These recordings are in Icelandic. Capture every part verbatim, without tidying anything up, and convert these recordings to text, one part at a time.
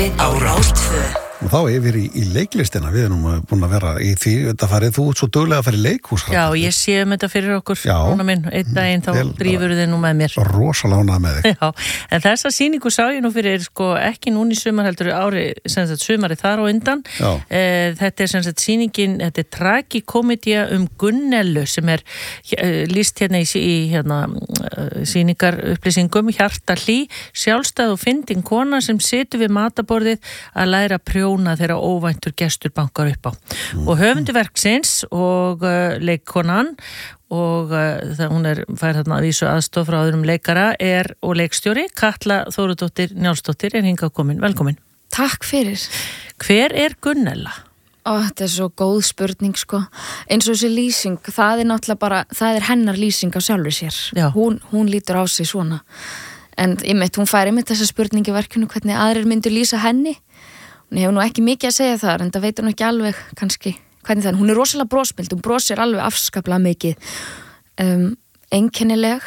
á Rástvö. Og þá yfir í, í leiklistina, við erum búin að vera í því, þetta farið þú út svo duglega að fara í leikhús. Já, ég sé um þetta fyrir okkur, núna minn, einn daginn þá drífur þið nú með mér. Rosalega með þig. Já, en þessa sýningu sá ég nú fyrir, sko, ekki núna í sumar heldur ári, sem sagt, sumari þar og undan. E, þetta er sem sagt sýningin, þetta er tragikomedía um Gunnellu sem er e, lýst hérna í, í hérna, sýningar upplýsingum, hjarta hlý, sjálfstæð og fyndin kona sem situr við mataborðið að læra prjó þeirra óvæntur gestur bankar upp á. Mm. Og höfundu verksins og uh, leikkonan og uh, það hún er fær þarna að vísu aðstoð frá öðrum leikara er og leikstjóri Katla Þórudóttir Njálsdóttir er hingað komin. Velkomin. Takk fyrir. Hver er Gunnella? Ó, þetta er svo góð spurning sko. Eins og þessi lýsing, það er náttúrulega bara, það er hennar lýsing á sjálfur sér. Já. Hún, hún lítur á sig svona. En einmitt, hún fær einmitt þessa spurningi verkinu hvernig aðrir myndu lýsa henni. Hún hefur nú ekki mikið að segja þar, en það veit hún ekki alveg kannski hvernig það er. Hún er rosalega brosmild, hún brosir alveg afskaplega mikið, um, einkennileg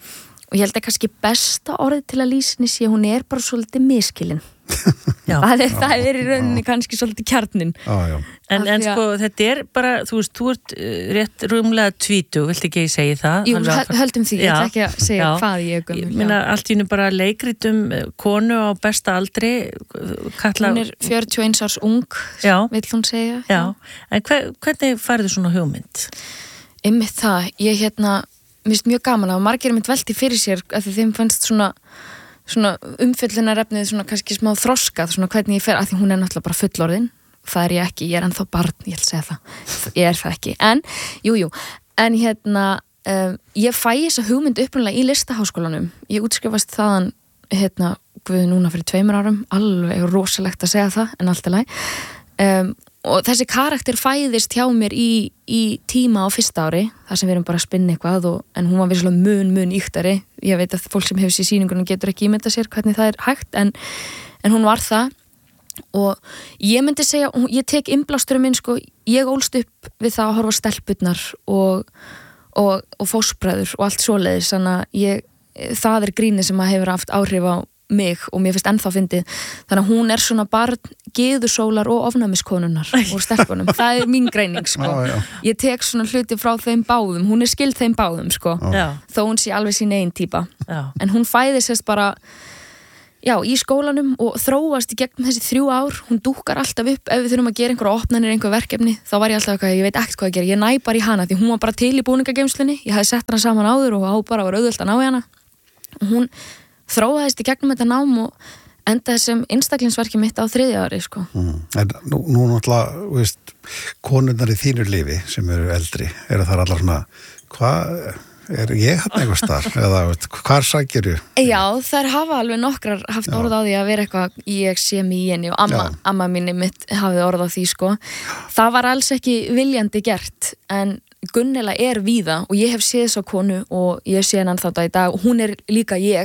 og ég held að kannski besta orðið til að lýsa henni sé að hún er bara svolítið miskilin. Já. Það er, það er í rauninni kannski svolítið kjarnin. Já, já. En, en sko, þetta er bara, þú veist, þú ert uh, rétt rúmlega tvítu, vilt ekki ég segja það? Jú, höl, höldum því, ég ætla ekki að segja já. Hvað ég er gömul. Ég meina, allt í hennu bara leikritum konu á besta aldri, Katla... Hún er fjörutíu og eins árs ung, já. Vill hún segja. Já, já. En hver, hvernig færðu svona hugmynd? Einmitt það, ég hérna, mér finnst mjög gaman að margir mynd velti fyrir sér, að þeim fannst svona svona umfyllunarefnið svona kannski smá þroskað, svona hvernig ég fer, að því hún er náttúrulega bara fullorðin, það er ég ekki, ég er ennþá barn, ég ætla að segja það, ég er það ekki, en, jú, jú, en hérna, um, ég fæ þessa hugmynd upprunalega í listaháskólanum, ég útskrifast þaðan, hérna, guð núna fyrir tveimur árum, alveg rosalegt að segja það, en allt er læg, um, og þessi karakter fæðist hjá mér í, í tíma á fyrsta ári, þar sem við erum bara að spinna eitthvað, og, en hún var vissulega mun, mun íktari. Ég veit að fólk sem hefur sér sýningunum getur ekki ímynda sér hvernig það er hægt, en, en hún var það. Og ég myndi segja, ég tek innblásturinn minn, sko, ég ólst upp við það að horfa á stelpurnar og, og, og fósbræður og allt svoleiðis, þannig að ég, það er grínið sem að hefur haft áhrif á mig og mér finnst ennþá fyndið, þannig að hún er svona barn gyðusólar og ofnæmiskonunnar úr stelpunum, það er mín greining sko. Já, já. Ég tek svona hluti frá þeim báðum, hún er skild þeim báðum sko, já. Þó hún sé alveg sín eigin típa, já. En hún fæðist sérst bara já, í skólanum og þróast í gegnum þessi þrjú ár, hún dúkkar alltaf upp ef við þurfum að gera einhverja opnanir, einhver verkefni, þá var ég alltaf eitthvað, ég veit ekkert hvað að gera, ég næ bara í hana því hún var bara til í búningageymslunni, ég hafði sett hana saman áður og á bara var auðvelt að ná í hana og hún þróaðist í gegnum þetta nám og endaði sem einstaklingsverki mitt á þriðja ári sko. Mm. En nú, nú náttúrulega, veist, konurnar í þínu lífi sem eru eldri, eru þar allar svona, hvað, er ég hann eitthvað starf? Eða, veist, hvar sækir þú? Já, þær hafa alveg nokkrar haft Já. Orð á því að vera eitthvað ég sé mig í henni og amma, amma minni mitt hafði orð á því sko. Það var alls ekki viljandi gert, en Gunnella er víða og ég hef séð þess á konu og ég sé hennan þátt að í dag og hún er líka ég